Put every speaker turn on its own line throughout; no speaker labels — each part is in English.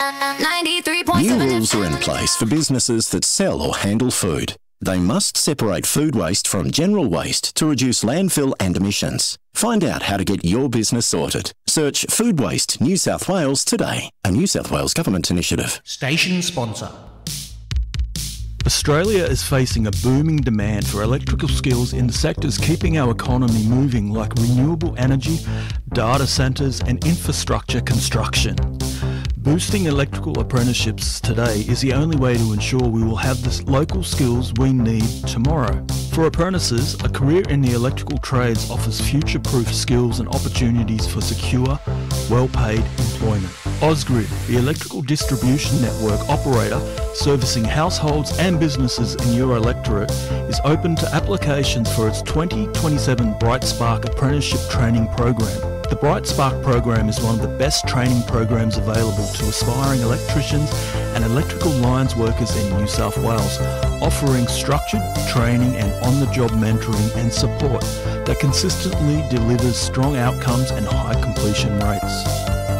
New rules are in place for businesses that sell or handle food. They must separate food waste from general waste to reduce landfill and emissions. Find out how to get your business sorted. Search Food Waste New South Wales today, a New South Wales government initiative.
Station sponsor.
Australia is facing a booming demand for electrical skills in the sectors keeping our economy moving, like renewable energy, data centres and infrastructure construction. Boosting electrical apprenticeships today is the only way to ensure we will have the local skills we need tomorrow. For apprentices, a career in the electrical trades offers future-proof skills and opportunities for secure, well-paid employment. Ausgrid, the electrical distribution network operator servicing households and businesses in your electorate, is open to applications for its 2027 Bright Spark Apprenticeship Training Program. The Bright Spark program is one of the best training programs available to aspiring electricians and electrical lines workers in New South Wales, offering structured training and on-the-job mentoring and support that consistently delivers strong outcomes and high completion rates.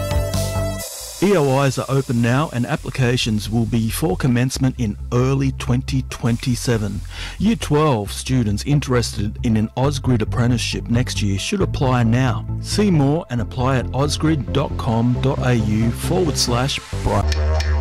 EOIs are open now and applications will be for commencement in early 2027. Year 12 students interested in an Ausgrid apprenticeship next year should apply now. See more and apply at ausgrid.com.au/bright.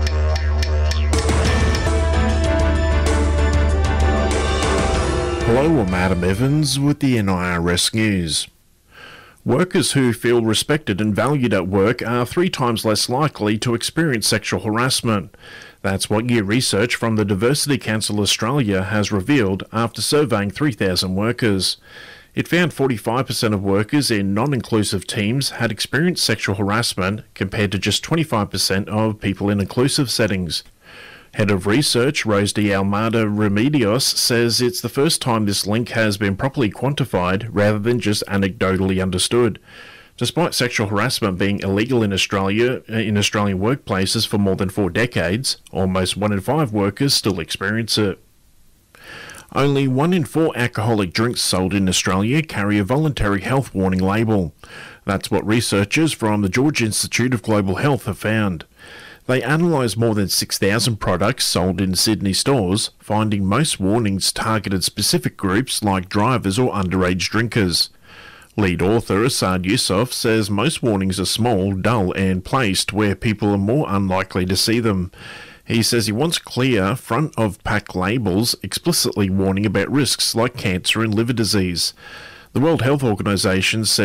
Hello, I'm Adam Evans with the NIRS News. Workers who feel respected and valued at work are 3 times less likely to experience sexual harassment. That's what new research from the Diversity Council Australia has revealed after surveying 3,000 workers. It found 45% of workers in non-inclusive teams had experienced sexual harassment, compared to just 25% of people in inclusive settings. Head of Research, Rose de Almada Remedios, says it's the first time this link has been properly quantified rather than just anecdotally understood. Despite sexual harassment being illegal in Australia, in Australian workplaces for more than 4 decades, almost 1 in 5 workers still experience it. Only 1 in 4 alcoholic drinks sold in Australia carry a voluntary health warning label. That's what researchers from the George Institute of Global Health have found. They analysed more than 6,000 products sold in Sydney stores, finding most warnings targeted specific groups like drivers or underage drinkers. Lead author Asad Yusuf says most warnings are small, dull and placed where people are more unlikely to see them. He says he wants clear front-of-pack labels explicitly warning about risks like cancer and liver disease. The World Health Organization says